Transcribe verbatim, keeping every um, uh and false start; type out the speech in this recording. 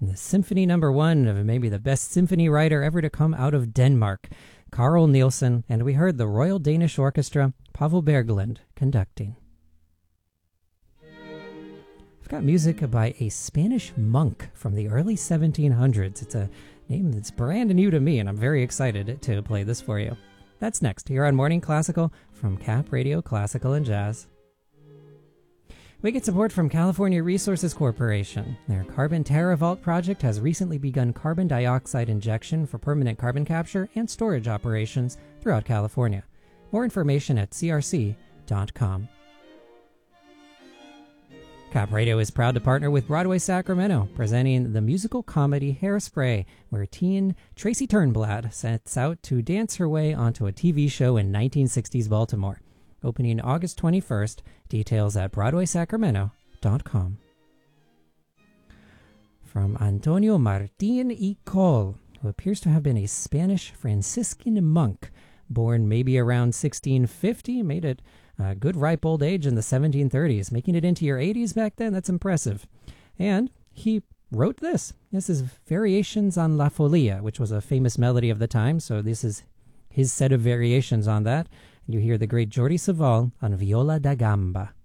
And the Symphony Number One of maybe the best symphony writer ever to come out of Denmark, Carl Nielsen, and we heard the Royal Danish Orchestra, Pavel Berglund, conducting. I've got music by a Spanish monk from the early seventeen hundreds. It's a name that's brand new to me, and I'm very excited to play this for you. That's next here on Morning Classical from Cap Radio Classical and Jazz. We get support from California Resources Corporation. Their Carbon TerraVault project has recently begun carbon dioxide injection for permanent carbon capture and storage operations throughout California. More information at c r c dot com. Cap Radio is proud to partner with Broadway Sacramento, presenting the musical comedy Hairspray, where teen Tracy Turnblad sets out to dance her way onto a T V show in nineteen sixties Baltimore. Opening August twenty-first, details at broadway sacramento dot com. From Antonio Martín y Coll, who appears to have been a Spanish Franciscan monk, born maybe around sixteen fifty, made it a good ripe old age in the seventeen thirties. Making it into your eighties back then, that's impressive. And he wrote this. This is Variations on La Folia, which was a famous melody of the time, so this is his set of variations on that. You hear the great Jordi Savall on Viola da Gamba.